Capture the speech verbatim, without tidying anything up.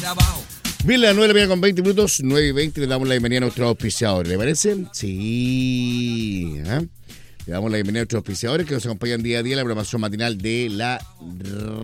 Bien, las nueve de la mañana con veinte minutos, nueve y veinte, le damos la bienvenida a nuestros auspiciadores, ¿le parece? Sí. ¿eh? Le damos la bienvenida a nuestros auspiciadores que nos acompañan día a día en la programación matinal de la